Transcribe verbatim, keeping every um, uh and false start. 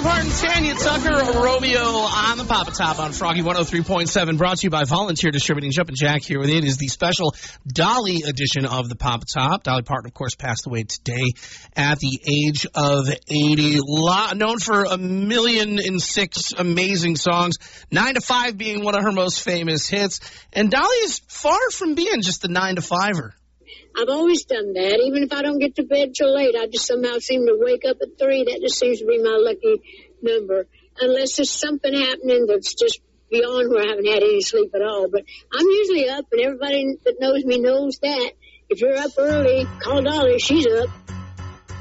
Dolly Parton, Tanya Tucker, Romeo on the Papa Top on Froggy one oh three point seven, brought to you by Volunteer Distributing. Jumpin' Jack here with you. It is the special Dolly edition of the Papa Top. Dolly Parton, of course, passed away today at the age of eighty. Known for a million and six amazing songs, Nine to Five being one of her most famous hits. And Dolly is far from being just a nine to fiver. I've always done that. Even if I don't get to bed till late, I just somehow seem to wake up at three. That just seems to be my lucky number. Unless there's something happening that's just beyond where I haven't had any sleep at all. But I'm usually up, and everybody that knows me knows that. If you're up early, call Dolly. She's up.